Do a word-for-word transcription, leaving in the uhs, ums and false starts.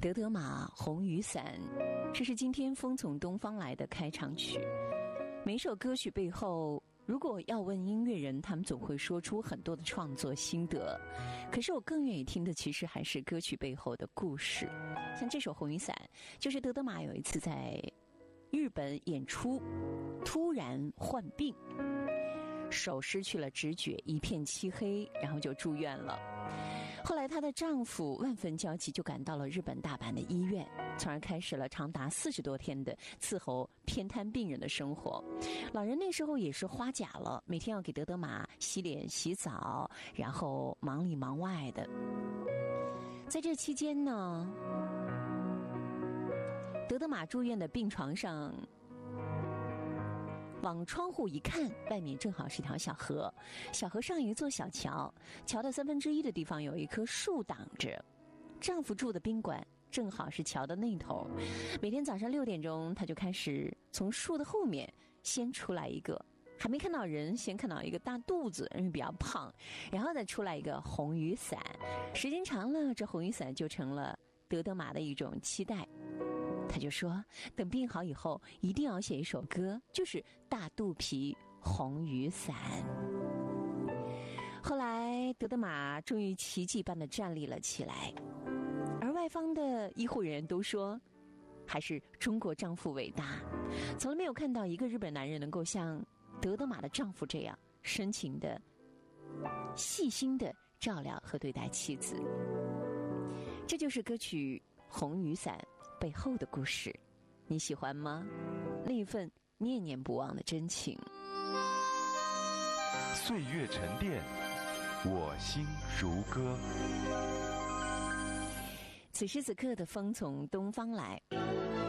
德德玛红雨伞，这是今天风从东方来的开场曲。每首歌曲背后，如果要问音乐人，他们总会说出很多的创作心得。可是我更愿意听的，其实还是歌曲背后的故事。像这首红雨伞，就是德德玛有一次在日本演出，突然患病，手失去了知觉，一片漆黑，然后就住院了。后来她的丈夫万分焦急，就赶到了日本大阪的医院，从而开始了长达四十多天的伺候偏瘫病人的生活。老人那时候也是花甲了，每天要给德德玛洗脸洗澡，然后忙里忙外的。在这期间呢，德德玛住院的病床上，往窗户一看，外面正好是条小河，小河上有一座小桥，桥的三分之一的地方有一棵树挡着。丈夫住的宾馆正好是桥的那头，每天早上六点钟，他就开始从树的后面先出来一个，还没看到人，先看到一个大肚子，因为比较胖，然后再出来一个红雨伞。时间长了，这红雨伞就成了德德玛的一种期待。他就说，等病好以后，一定要写一首歌，就是大肚皮红雨伞。后来德德玛终于奇迹般的站立了起来，而外方的医护人员都说，还是中国丈夫伟大，从来没有看到一个日本男人能够像德德玛的丈夫这样深情的、细心的照料和对待妻子。这就是歌曲《红雨伞》背后的故事，你喜欢吗？那一份念念不忘的真情。 岁月沉淀，我心如歌。 此时此刻的风从东方来。